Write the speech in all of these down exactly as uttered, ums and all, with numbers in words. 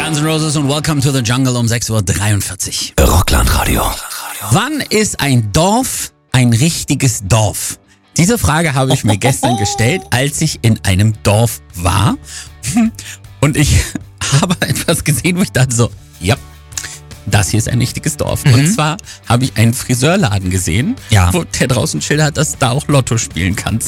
Guns N' Roses und Welcome to the Jungle um sechs Uhr dreiundvierzig. Rockland Radio. Wann ist ein Dorf ein richtiges Dorf? Diese Frage habe ich mir gestern gestellt, als ich in einem Dorf war. Und ich habe etwas gesehen, wo ich dachte so, ja, das hier ist ein richtiges Dorf. Mhm. Und zwar habe ich einen Friseurladen gesehen, ja. wo der draußen Schilder hat, dass du da auch Lotto spielen kannst.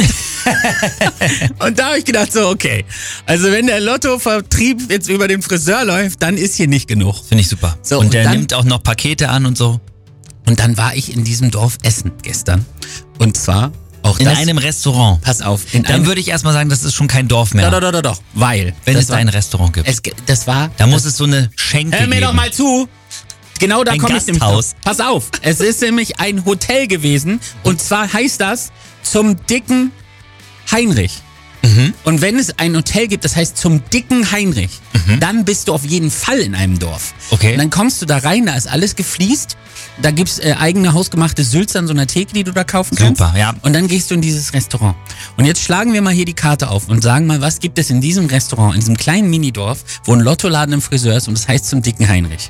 Und da habe ich gedacht so, okay, also wenn der Lottovertrieb jetzt über den Friseur läuft, dann ist hier nicht genug. Finde ich super. So, und der und dann, nimmt auch noch Pakete an und so. Und dann war ich in diesem Dorf essen gestern. Und zwar auch in das, einem Restaurant. Pass auf. In Dann einem, würde ich erstmal sagen, das ist schon kein Dorf mehr. Doch, doch, doch, doch, weil. Wenn das es war, ein Restaurant gibt. Es, das war. Da muss es so eine Schenke Hör mir geben. doch mal zu. Genau da Ein komme ich nämlich Gasthaus. drauf. Pass auf, es ist nämlich ein Hotel gewesen und zwar heißt das zum dicken Heinrich. Mhm. Und wenn es ein Hotel gibt, das heißt zum dicken Heinrich, mhm. dann bist du auf jeden Fall in einem Dorf. Okay. Und dann kommst du da rein, da ist alles gefliest. Da gibt's äh, eigene hausgemachte Sülze an so einer Theke, die du da kaufen kannst. Super, ja. Und dann gehst du in dieses Restaurant. Und jetzt schlagen wir mal hier die Karte auf und sagen mal, was gibt es in diesem Restaurant, in diesem kleinen Minidorf, wo ein Lottoladen im Friseur ist und das heißt zum dicken Heinrich.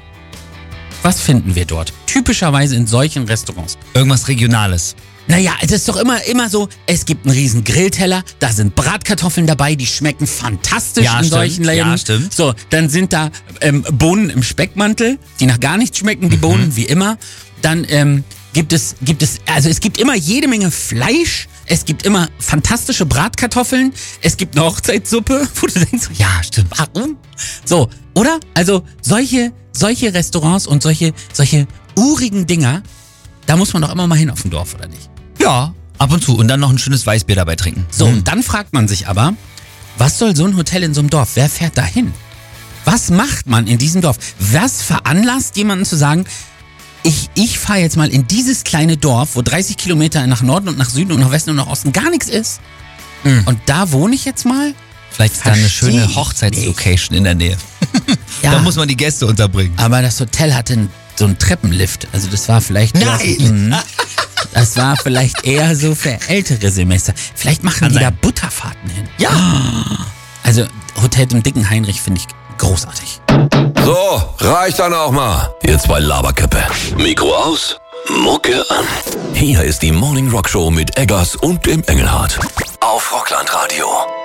Was finden wir dort? Typischerweise in solchen Restaurants. Irgendwas Regionales. Naja, es ist doch immer, immer so, es gibt einen riesen Grillteller, da sind Bratkartoffeln dabei, die schmecken fantastisch Ja, in stimmt. solchen Läden. Ja, stimmt. So, dann sind da ähm, Bohnen im Speckmantel, die nach gar nichts schmecken, die Mhm. Bohnen, wie immer. Dann ähm, gibt es, gibt es, also es gibt immer jede Menge Fleisch, es gibt immer fantastische Bratkartoffeln, es gibt eine Hochzeitssuppe, wo du denkst, ja, stimmt, warum? So, oder? Also solche, solche Restaurants und solche, solche urigen Dinger, da muss man doch immer mal hin auf dem Dorf, oder nicht? Ja, ab und zu. Und dann noch ein schönes Weißbier dabei trinken. So, Mhm. und dann fragt man sich aber, was soll so ein Hotel in so einem Dorf? Wer fährt da hin? Was macht man in diesem Dorf? Was veranlasst jemanden zu sagen, ich, ich fahre jetzt mal in dieses kleine Dorf, wo dreißig Kilometer nach Norden und nach Süden und nach Westen und nach Osten gar nichts ist. Mhm. Und da wohne ich jetzt mal? Vielleicht ist da eine Versteh schöne ich Hochzeitslocation in der Nähe. Ja, Da muss man die Gäste unterbringen. aber das Hotel hatte einen, so einen Treppenlift. Also das war vielleicht... Nein! Mhm. Das war vielleicht eher so für ältere Semester. Vielleicht machen Kann die sein. da Butterfahrten hin. Ja. Also Hotel im dicken Heinrich finde ich großartig. So, reicht dann auch mal. Ihr zwei Laberköppe. Mikro aus, Mucke an. Hier ist die Morning Rock Show mit Eggers und dem Engelhardt. Auf Rockland Radio.